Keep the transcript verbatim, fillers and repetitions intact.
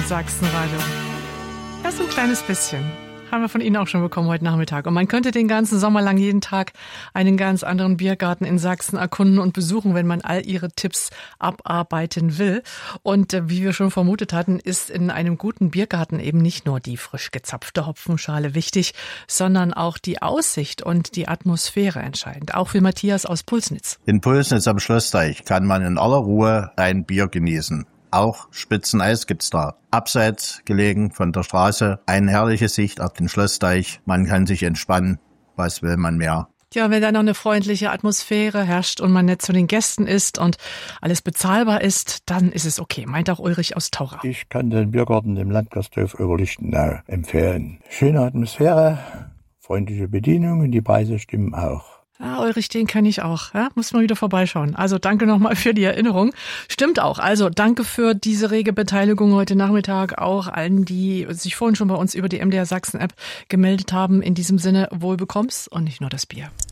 Sachsenradio. Das ist ein kleines bisschen. Haben wir von Ihnen auch schon bekommen heute Nachmittag. Und man könnte den ganzen Sommer lang jeden Tag einen ganz anderen Biergarten in Sachsen erkunden und besuchen, wenn man all Ihre Tipps abarbeiten will. Und äh, wie wir schon vermutet hatten, ist in einem guten Biergarten eben nicht nur die frisch gezapfte Hopfenschale wichtig, sondern auch die Aussicht und die Atmosphäre entscheidend. Auch für Matthias aus Pulsnitz. In Pulsnitz am Schlossteich kann man in aller Ruhe ein Bier genießen. Auch Spitzeneis gibt's da. Abseits gelegen von der Straße, eine herrliche Sicht auf den Schlossteich. Man kann sich entspannen. Was will man mehr? Ja, wenn da noch eine freundliche Atmosphäre herrscht und man nett zu den Gästen ist und alles bezahlbar ist, dann ist es okay, meint auch Ulrich aus Taurau. Ich kann den Biergarten im Landgasthof Oberlichtenau empfehlen. Schöne Atmosphäre, freundliche Bedienung und die Preise stimmen auch. Ja, Ulrich, den kenne ich auch. Ja, muss mal wieder vorbeischauen. Also danke nochmal für die Erinnerung. Stimmt auch. Also danke für diese rege Beteiligung heute Nachmittag. Auch allen, die sich vorhin schon bei uns über die M D R Sachsen App gemeldet haben. In diesem Sinne, wohl bekomm's und nicht nur das Bier.